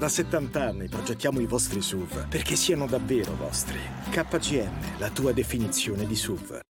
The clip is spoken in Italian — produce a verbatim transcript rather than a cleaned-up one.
Da settanta anni progettiamo i vostri S U V perché siano davvero vostri. K G M, la tua definizione di S U V.